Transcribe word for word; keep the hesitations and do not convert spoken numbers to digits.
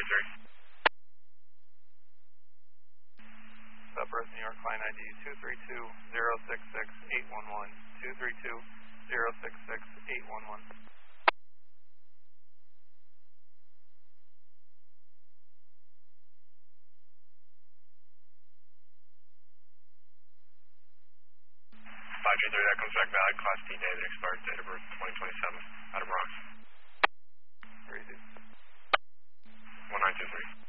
two three. Southwest New York, client I D two three two zero six six eight one one, two three two zero six six eight one one. five two three, that comes back valid, Class D David, expired date of birth twenty twenty-seven, out of Bronx. Three two. one nine two three.